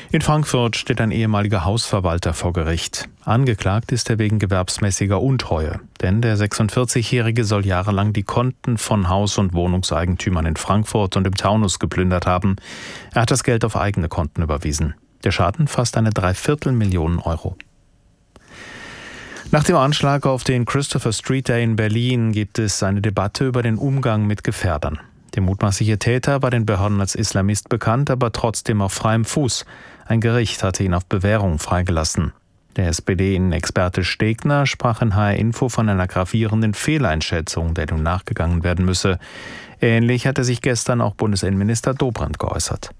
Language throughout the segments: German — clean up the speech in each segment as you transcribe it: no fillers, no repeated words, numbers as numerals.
In Frankfurt steht ein ehemaliger Hausverwalter vor Gericht. Angeklagt ist er wegen gewerbsmäßiger Untreue. Denn der 46-Jährige soll jahrelang die Konten von Haus- und Wohnungseigentümern in Frankfurt und im Taunus geplündert haben. Er hat das Geld auf eigene Konten überwiesen. Der Schaden fast eine Dreiviertelmillion Euro. Nach dem Anschlag auf den Christopher Street Day in Berlin gibt es eine Debatte über den Umgang mit Gefährdern. Der mutmaßliche Täter war den Behörden als Islamist bekannt, aber trotzdem auf freiem Fuß. Ein Gericht hatte ihn auf Bewährung freigelassen. Der SPD-Innenexperte Stegner sprach in HR Info von einer gravierenden Fehleinschätzung, der nun nachgegangen werden müsse. Ähnlich hatte sich gestern auch Bundesinnenminister Dobrindt geäußert.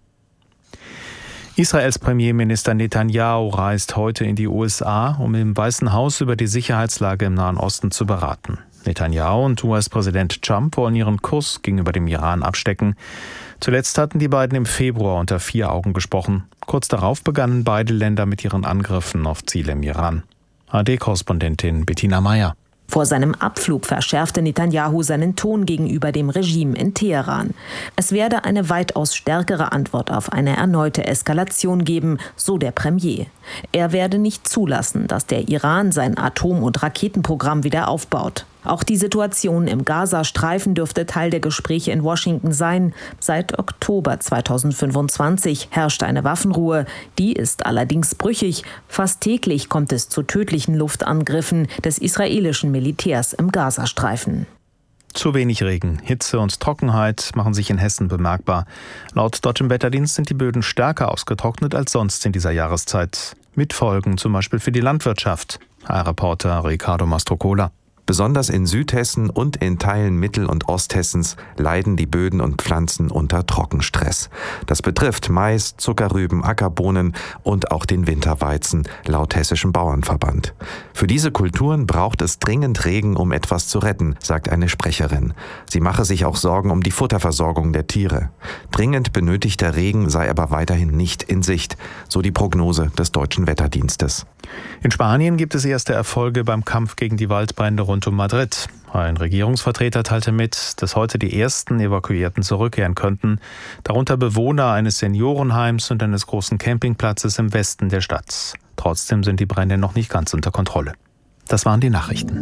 Israels Premierminister Netanyahu reist heute in die USA, um im Weißen Haus über die Sicherheitslage im Nahen Osten zu beraten. Netanyahu und US-Präsident Trump wollen ihren Kurs gegenüber dem Iran abstecken. Zuletzt hatten die beiden im Februar unter 4 Augen gesprochen. Kurz darauf begannen beide Länder mit ihren Angriffen auf Ziele im Iran. ARD-Korrespondentin Bettina Meyer. Vor seinem Abflug verschärfte Netanyahu seinen Ton gegenüber dem Regime in Teheran. Es werde eine weitaus stärkere Antwort auf eine erneute Eskalation geben, so der Premier. Er werde nicht zulassen, dass der Iran sein Atom- und Raketenprogramm wieder aufbaut. Auch die Situation im Gazastreifen dürfte Teil der Gespräche in Washington sein. Seit Oktober 2025 herrscht eine Waffenruhe. Die ist allerdings brüchig. Fast täglich kommt es zu tödlichen Luftangriffen des israelischen Militärs im Gazastreifen. Zu wenig Regen, Hitze und Trockenheit machen sich in Hessen bemerkbar. Laut Deutschem Wetterdienst sind die Böden stärker ausgetrocknet als sonst in dieser Jahreszeit. Mit Folgen zum Beispiel für die Landwirtschaft. HR-Reporter Ricardo Mastrocola. Besonders in Südhessen und in Teilen Mittel- und Osthessens leiden die Böden und Pflanzen unter Trockenstress. Das betrifft Mais, Zuckerrüben, Ackerbohnen und auch den Winterweizen, laut Hessischem Bauernverband. Für diese Kulturen braucht es dringend Regen, um etwas zu retten, sagt eine Sprecherin. Sie mache sich auch Sorgen um die Futterversorgung der Tiere. Dringend benötigter Regen sei aber weiterhin nicht in Sicht, so die Prognose des Deutschen Wetterdienstes. In Spanien gibt es erste Erfolge beim Kampf gegen die Waldbrände rund um Madrid. Ein Regierungsvertreter teilte mit, dass heute die ersten Evakuierten zurückkehren könnten, darunter Bewohner eines Seniorenheims und eines großen Campingplatzes im Westen der Stadt. Trotzdem sind die Brände noch nicht ganz unter Kontrolle. Das waren die Nachrichten.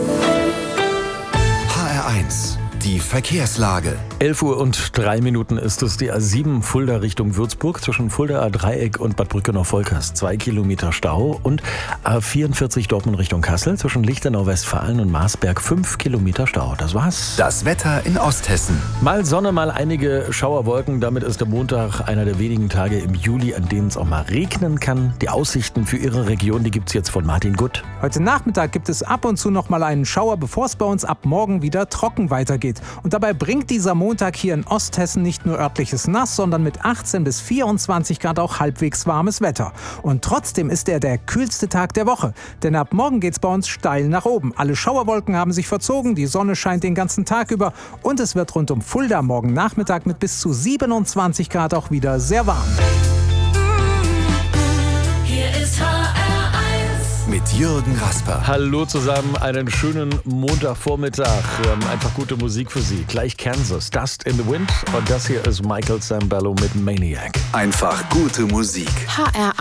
HR1, die Verkehrslage. 11:03 Uhr ist es, die A7 Fulda Richtung Würzburg zwischen Fuldaer Dreieck und Bad Brückenau-Volkers 2 Kilometer Stau und A44 Dortmund Richtung Kassel zwischen Lichtenau-Westfalen und Marsberg 5 Kilometer Stau. Das war's. Das Wetter in Osthessen. Mal Sonne, mal einige Schauerwolken. Damit ist der Montag einer der wenigen Tage im Juli, an denen es auch mal regnen kann. Die Aussichten für Ihre Region, die gibt's jetzt von Martin Gutt. Heute Nachmittag gibt es ab und zu noch mal einen Schauer, bevor es bei uns ab morgen wieder trocken weitergeht. Und dabei bringt dieser Montag hier in Osthessen nicht nur örtliches Nass, sondern mit 18 bis 24 Grad auch halbwegs warmes Wetter. Und trotzdem ist er der kühlste Tag der Woche. Denn ab morgen geht's bei uns steil nach oben. Alle Schauerwolken haben sich verzogen, die Sonne scheint den ganzen Tag über und es wird rund um Fulda morgen Nachmittag mit bis zu 27 Grad auch wieder sehr warm. Hier ist HR1 mit Jürgen Rasper. Hallo zusammen, einen schönen Montagvormittag. Wir haben einfach gute Musik für Sie. Gleich Kansas, Dust in the Wind und das hier ist Michael Sambello mit Maniac. Einfach gute Musik. HR1